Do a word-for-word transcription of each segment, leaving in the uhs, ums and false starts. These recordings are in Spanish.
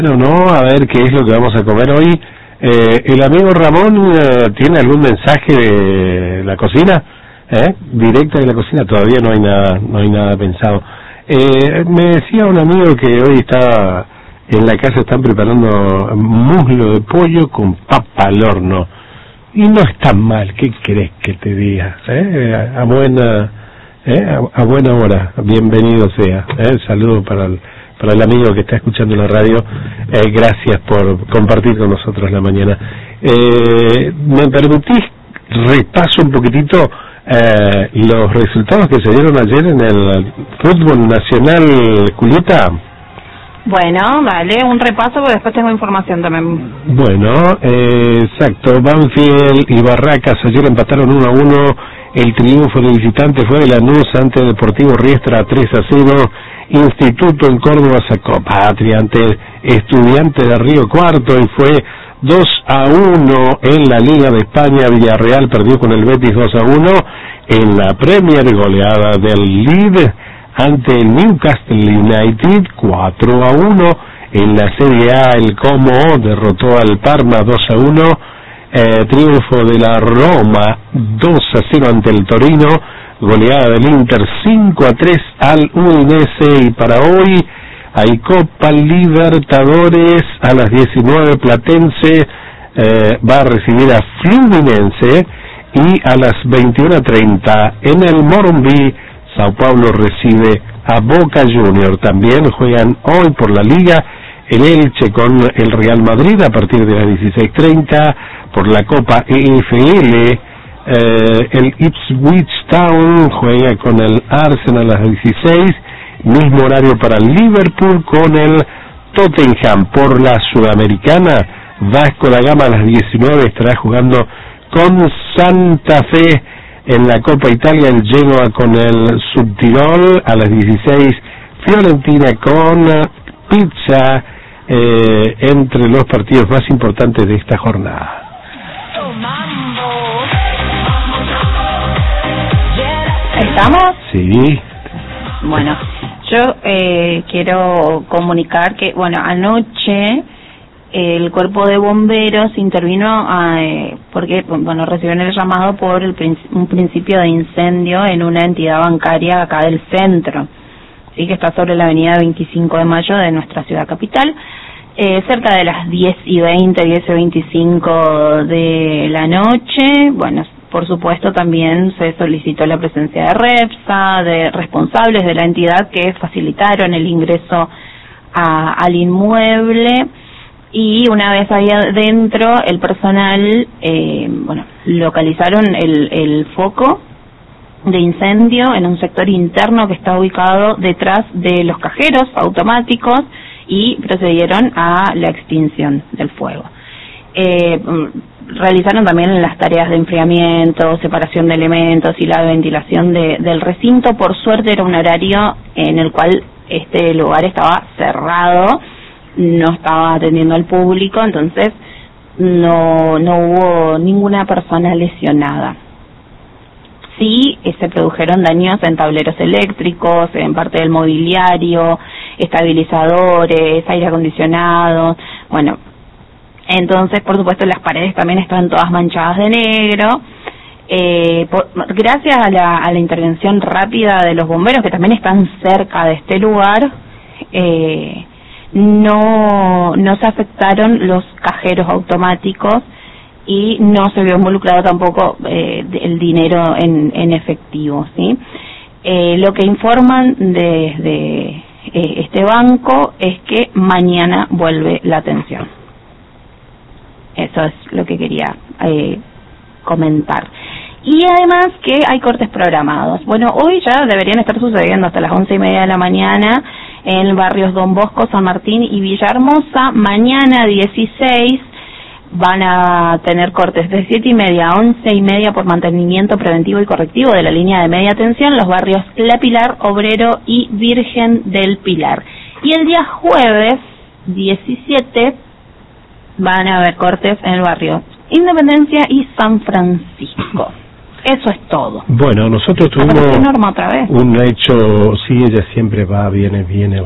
Bueno, no, a ver qué es lo que vamos a comer hoy. Eh, ¿El amigo Ramón eh, tiene algún mensaje de la cocina? ¿Eh? ¿Directa de la cocina? Todavía no hay nada, no hay nada pensado. Eh, me decía un amigo que hoy está en la casa, están preparando muslo de pollo con papa al horno. Y no está mal, ¿qué crees que te diga? ¿Eh? A buena, ¿eh? a, a buena hora, bienvenido sea. ¿Eh? Saludo para el... para el amigo que está escuchando la radio, eh, gracias por compartir con nosotros la mañana. Eh, ¿Me permitís repaso un poquitito eh, los resultados que se dieron ayer en el fútbol nacional, Julieta? Bueno, dale un repaso porque después tengo información también. Bueno, eh, exacto, Banfield y Barracas ayer empataron uno a uno, el triunfo del visitante fue de Lanús ante Deportivo Riestra tres a cero, Instituto en Córdoba sacó Patria ante Estudiante de Río Cuarto y fue dos a uno en la Liga de España. Villarreal perdió con el Betis dos a uno en la Premier, goleada del Leeds ante el Newcastle United cuatro a uno. En la Serie A el Como derrotó al Parma dos a uno, eh, triunfo de la Roma dos a cero ante el Torino, goleada del Inter cinco a tres al Udinese. Y para hoy hay Copa Libertadores a las diecinueve, Platense eh, va a recibir a Fluminense, y a las veintiuna treinta en el Morumbi Sao Paulo recibe a Boca Juniors. También juegan hoy por la Liga el Elche con el Real Madrid a partir de las dieciséis treinta, por la Copa E F L Eh, el Ipswich Town juega con el Arsenal a las dieciséis, mismo horario para el Liverpool con el Tottenham. Por la Sudamericana, Vasco da Gama a las diecinueve estará jugando con Santa Fe. En la Copa Italia, el Genoa con el Subtirol a las dieciséis, Fiorentina con Pizza, eh, entre los partidos más importantes de esta jornada. ¿Estamos? Sí. Bueno, yo eh, quiero comunicar que, bueno, anoche el cuerpo de bomberos intervino eh, porque, bueno, recibieron el llamado por el prin- un principio de incendio en una entidad bancaria acá del centro, sí, que está sobre la avenida veinticinco de mayo de nuestra ciudad capital. Eh, cerca de las diez y veinte, diez y veinticinco de la noche, bueno, por supuesto también se solicitó la presencia de REPSA, de responsables de la entidad que facilitaron el ingreso a, al inmueble, y una vez ahí adentro el personal, eh, bueno, localizaron el, el foco de incendio en un sector interno que está ubicado detrás de los cajeros automáticos y procedieron a la extinción del fuego. Eh, realizaron también las tareas de enfriamiento, separación de elementos y la ventilación de, del recinto. Por suerte era un horario en el cual este lugar estaba cerrado, no estaba atendiendo al público, entonces no, no hubo ninguna persona lesionada. Sí, eh, se produjeron daños en tableros eléctricos, en parte del mobiliario, estabilizadores, aire acondicionado, bueno, entonces por supuesto las paredes también estaban todas manchadas de negro. Eh, por, gracias a la, a la intervención rápida de los bomberos, que también están cerca de este lugar, eh, no, no se afectaron los cajeros automáticos y no se vio involucrado tampoco eh, el dinero en, en efectivo, ¿sí? Eh, lo que informan desde eh, este banco es que mañana vuelve la atención. Eso es lo que quería eh, comentar. Y además que hay cortes programados. Bueno, hoy ya deberían estar sucediendo hasta las once y media de la mañana en barrios Don Bosco, San Martín y Villahermosa. Mañana dieciséis van a tener cortes de siete y media a once y media por mantenimiento preventivo y correctivo de la línea de media tensión, los barrios La Pilar, Obrero y Virgen del Pilar. Y el día jueves diecisiete van a haber cortes en el barrio Independencia y San Francisco. Eso es todo. Bueno, nosotros tuvimos Norma otra vez. un hecho, sí, ella siempre va, viene, viene, va.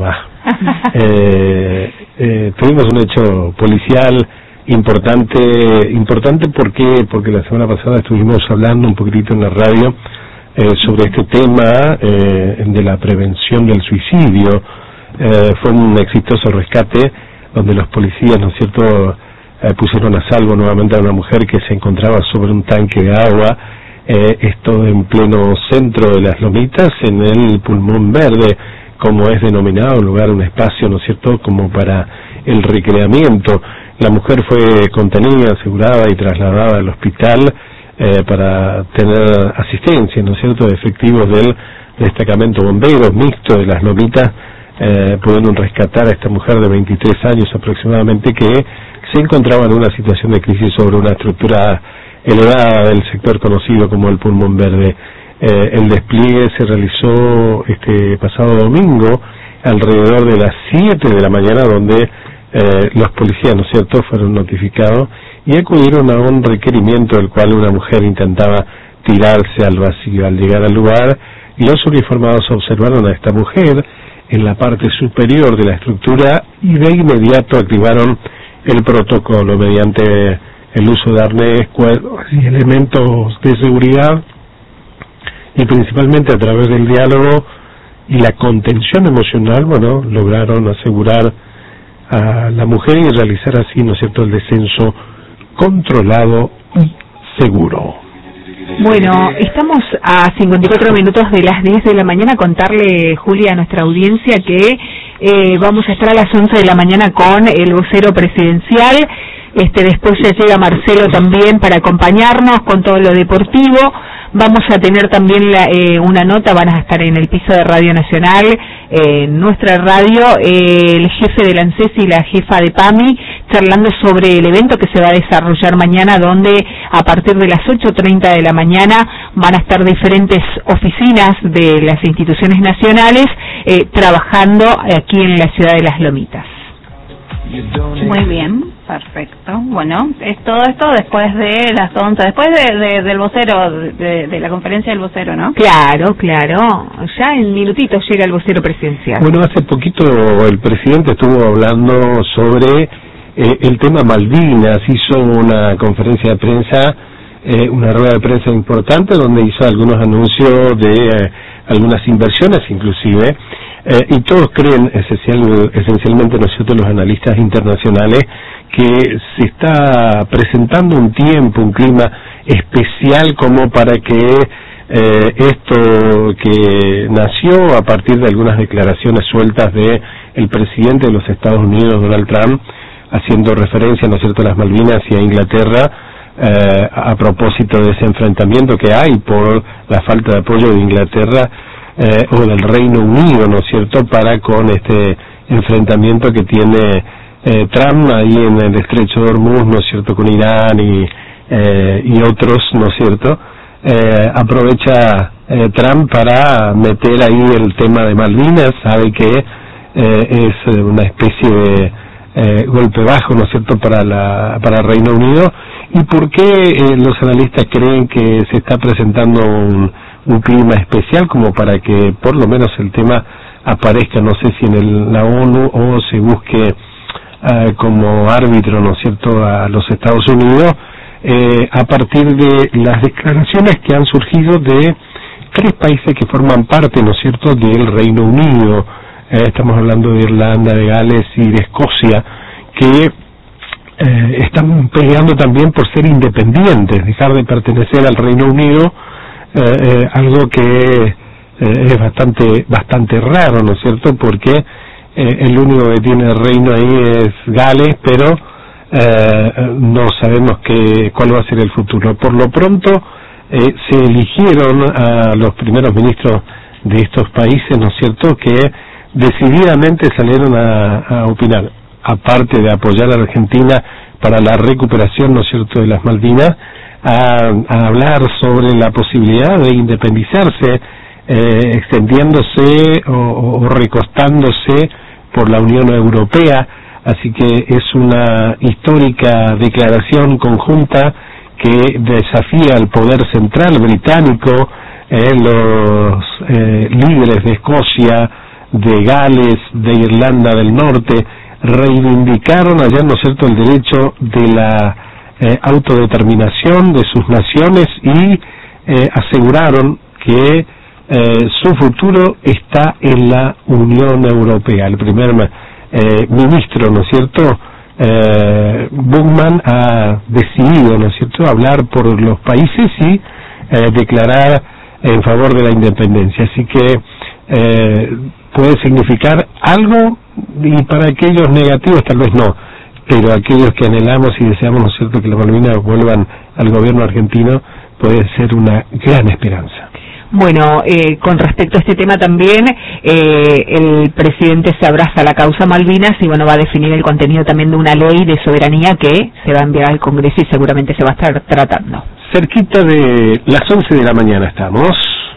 eh, eh, tuvimos un hecho policial importante, importante porque porque la semana pasada estuvimos hablando un poquitito en la radio eh, sobre este tema eh, de la prevención del suicidio. Eh, fue un exitoso rescate donde los policías, ¿no es cierto?, eh, pusieron a salvo nuevamente a una mujer que se encontraba sobre un tanque de agua, eh, esto en pleno centro de las Lomitas, en el Pulmón Verde, como es denominado, un lugar, un espacio, ¿no es cierto?, como para el recreamiento. La mujer fue contenida, asegurada y trasladada al hospital eh, para tener asistencia, ¿no es cierto?, de efectivos del destacamento bombero mixto de las Lomitas. Eh, pudieron rescatar a esta mujer de veintitrés años aproximadamente que se encontraba en una situación de crisis sobre una estructura elevada del sector conocido como el Pulmón Verde. Eh, el despliegue se realizó este pasado domingo alrededor de las siete de la mañana, donde eh, los policías, ¿no es cierto?, fueron notificados y acudieron a un requerimiento del cual una mujer intentaba tirarse al vacío. Al llegar al lugar, los uniformados observaron a esta mujer en la parte superior de la estructura y de inmediato activaron el protocolo mediante el uso de arnés, cuerdas y elementos de seguridad, y principalmente a través del diálogo y la contención emocional, bueno, lograron asegurar a la mujer y realizar así, ¿no es cierto?, el descenso controlado y seguro. Bueno, estamos a cincuenta y cuatro minutos de las diez de la mañana. Contarle, Julia, a nuestra audiencia que eh, vamos a estar a las once de la mañana con el vocero presidencial. Este, después ya llega Marcelo también para acompañarnos con todo lo deportivo. Vamos a tener también la, eh, una nota, van a estar en el piso de Radio Nacional, eh, en nuestra radio, eh, el jefe del ANSES y la jefa de PAMI, charlando sobre el evento que se va a desarrollar mañana, donde a partir de las ocho treinta de la mañana van a estar diferentes oficinas de las instituciones nacionales eh, trabajando aquí en la ciudad de Las Lomitas. Muy bien, perfecto. Bueno, es todo esto después de las once, después de, de, del vocero, de, de la conferencia del vocero, ¿no? Claro, claro. Ya en minutitos llega el vocero presidencial. Bueno, hace poquito el presidente estuvo hablando sobre eh, el tema Malvinas. Hizo una conferencia de prensa, eh, una rueda de prensa importante, donde hizo algunos anuncios de eh, algunas inversiones, inclusive. Eh, y todos creen, esencial, esencialmente, ¿no es cierto?, los analistas internacionales, que se está presentando un tiempo, un clima especial como para que eh, esto que nació a partir de algunas declaraciones sueltas de el presidente de los Estados Unidos, Donald Trump, haciendo referencia, ¿no es cierto?, a las Malvinas y a Inglaterra, eh, a propósito de ese enfrentamiento que hay por la falta de apoyo de Inglaterra Eh, o del Reino Unido, ¿no es cierto?, para con este enfrentamiento que tiene eh, Trump ahí en el estrecho de Hormuz, ¿no es cierto?, con Irán y, eh, y otros, ¿no es cierto?. Eh, aprovecha eh, Trump para meter ahí el tema de Malvinas, sabe que eh, es una especie de eh, golpe bajo, ¿no es cierto?, para la para el Reino Unido. ¿Y por qué eh, los analistas creen que se está presentando un un clima especial como para que por lo menos el tema aparezca, no sé si en el, la ONU o se busque uh, como árbitro, ¿no es cierto?, a los Estados Unidos, eh, a partir de las declaraciones que han surgido de tres países que forman parte, ¿no es cierto?, del Reino Unido. Eh, estamos hablando de Irlanda, de Gales y de Escocia, que eh, están peleando también por ser independientes, dejar de pertenecer al Reino Unido. Eh, eh, algo que eh, es bastante bastante raro, ¿no es cierto?, porque eh, el único que tiene el reino ahí es Gales, pero eh, no sabemos que, cuál va a ser el futuro. Por lo pronto eh, se eligieron a los primeros ministros de estos países, ¿no es cierto?, que decididamente salieron a, a opinar, aparte de apoyar a Argentina para la recuperación, ¿no es cierto?, de las Malvinas, A, a hablar sobre la posibilidad de independizarse, eh, extendiéndose o, o recostándose por la Unión Europea. Así que es una histórica declaración conjunta que desafía al poder central británico. Eh, los eh, líderes de Escocia, de Gales, de Irlanda del Norte, reivindicaron allá, ¿no es cierto?, el derecho de la eh, autodeterminación de sus naciones y eh, aseguraron que eh, su futuro está en la Unión Europea. El primer eh, ministro, ¿no es cierto?, eh, Bugman ha decidido, ¿no es cierto?, hablar por los países y eh, declarar en favor de la independencia. Así que eh, puede significar algo, y para aquellos negativos tal vez no, pero aquellos que anhelamos y deseamos, ¿no es cierto?, que las Malvinas vuelvan al gobierno argentino, puede ser una gran esperanza. Bueno, eh, con respecto a este tema también, eh, el presidente se abraza a la causa Malvinas y bueno, va a definir el contenido también de una ley de soberanía que se va a enviar al Congreso y seguramente se va a estar tratando. Cerquita de las once de la mañana estamos.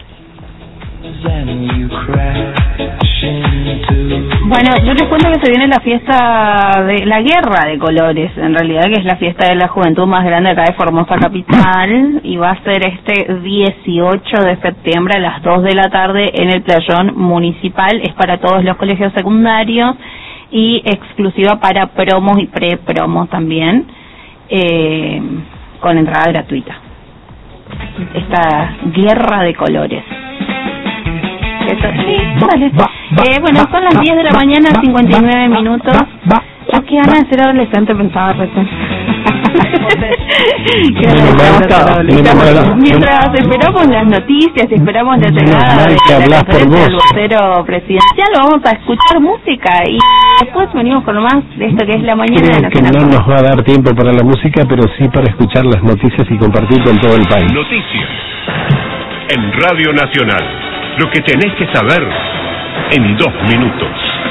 Bueno, yo les cuento que se viene la fiesta de la Guerra de Colores, en realidad, que es la fiesta de la juventud más grande acá de Formosa Capital, y va a ser este dieciocho de septiembre a las dos de la tarde en el playón municipal. Es para todos los colegios secundarios y exclusiva para promos y pre-promos también, eh, con entrada gratuita. Esta Guerra de Colores. Sí, vale. Eh, bueno, son las diez de la mañana, cincuenta y nueve minutos. Yo qué ganas de ser adolescente pensaba recién. Mientras esperamos las noticias, esperamos la llegada del vocero presidencial, vamos a escuchar música y después venimos con lo más de esto que es la mañana. Creo que no nos va a dar tiempo para la música, pero sí para escuchar las noticias y compartir con todo el país. Noticias en Radio Nacional. Lo que tenés que saber en dos minutos.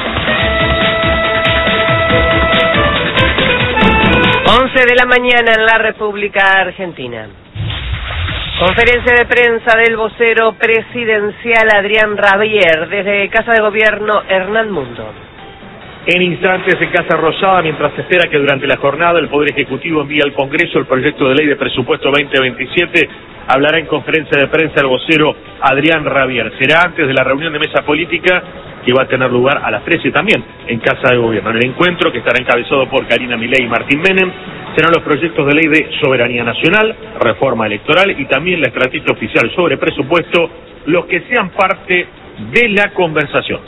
once de la mañana en la República Argentina. Conferencia de prensa del vocero presidencial Adrián Rabier desde Casa de Gobierno Hernán Mundo. En instantes en Casa Rosada, mientras se espera que durante la jornada el Poder Ejecutivo envíe al Congreso el proyecto de ley de presupuesto veinte veintisiete, hablará en conferencia de prensa el vocero Adrián Rabier. Será antes de la reunión de mesa política que va a tener lugar a las trece también en Casa de Gobierno. En el encuentro, que estará encabezado por Karina Milei y Martín Menem, serán los proyectos de ley de soberanía nacional, reforma electoral y también la estrategia oficial sobre presupuesto, los que sean parte de la conversación.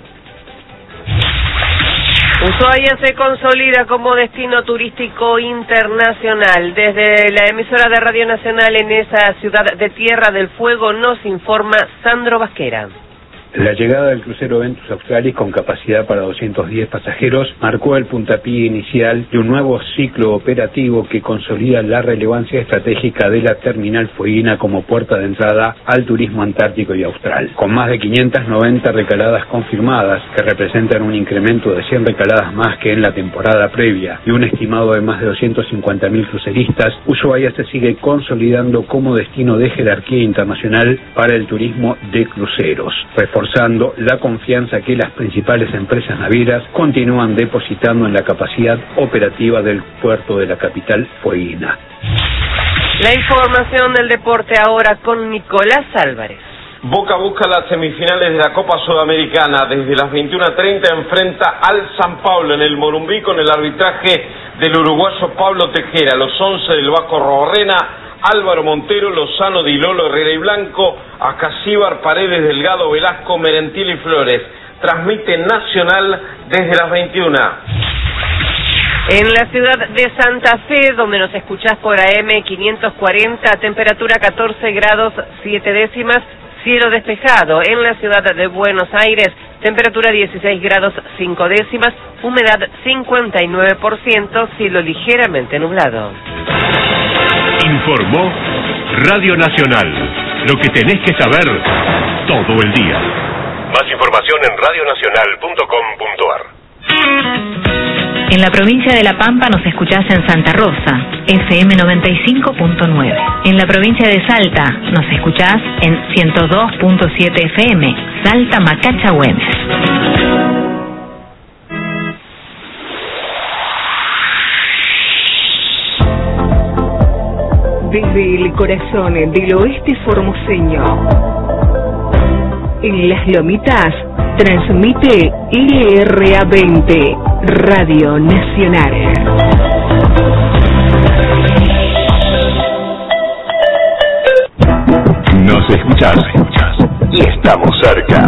Ushuaia se consolida como destino turístico internacional. Desde la emisora de Radio Nacional en esa ciudad de Tierra del Fuego nos informa Sandro Vasquera. La llegada del crucero Ventus Australis con capacidad para doscientos diez pasajeros marcó el puntapié inicial de un nuevo ciclo operativo que consolida la relevancia estratégica de la terminal fueguina como puerta de entrada al turismo antártico y austral. Con más de quinientas noventa recaladas confirmadas, que representan un incremento de cien recaladas más que en la temporada previa, y un estimado de más de doscientos cincuenta mil cruceristas, Ushuaia se sigue consolidando como destino de jerarquía internacional para el turismo de cruceros, reforzando la confianza que las principales empresas navieras continúan depositando en la capacidad operativa del puerto de la capital fueguina. La información del deporte ahora con Nicolás Álvarez. Boca busca las semifinales de la Copa Sudamericana. Desde las veintiuna treinta enfrenta al San Pablo en el Morumbí con el arbitraje del uruguayo Pablo Tejera. Los once del Vasco Roborrena: Álvaro Montero, Lozano, Di Lolo, Herrera y Blanco, Acasíbar, Paredes, Delgado, Velasco, Merentiel y Flores. Transmite Nacional desde las veintiuna. En la ciudad de Santa Fe, donde nos escuchás por A M quinientos cuarenta, temperatura catorce grados siete décimas, cielo despejado. En la ciudad de Buenos Aires, temperatura dieciséis grados cinco décimas, humedad cincuenta y nueve por ciento, cielo ligeramente nublado. Informó Radio Nacional. Lo que tenés que saber todo el día. Más información en radio nacional punto com punto a r. En la provincia de La Pampa nos escuchás en Santa Rosa, F M noventa y cinco punto nueve. En la provincia de Salta nos escuchás en ciento dos punto siete F M, Salta Macacha Güemes. Desde el corazón del oeste formoseño, En Las Lomitas transmite L R A veinte, Radio Nacional. Nos escuchás y estamos cerca.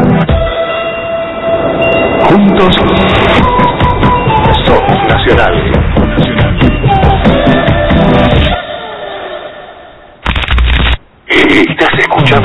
Juntos somos Nacional. Estás escuchando